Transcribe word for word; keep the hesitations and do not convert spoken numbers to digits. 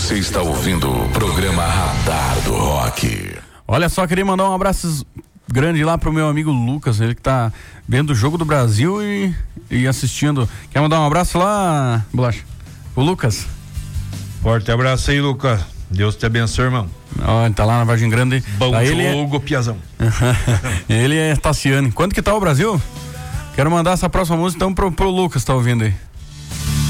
Você está ouvindo o programa Radar do Rock. Olha só, queria mandar um abraço grande lá pro meu amigo Lucas, ele que tá vendo o Jogo do Brasil e, e assistindo. Quer mandar um abraço lá, Bolacha? O Lucas? Forte abraço aí, Lucas. Deus te abençoe, irmão. Ó, ele tá lá na Vargem Grande. Bom tá jogo, ele é... Piazão. Ele é Tassiane. Quanto que tá o Brasil? Quero mandar essa próxima música então pro, pro Lucas, tá ouvindo aí?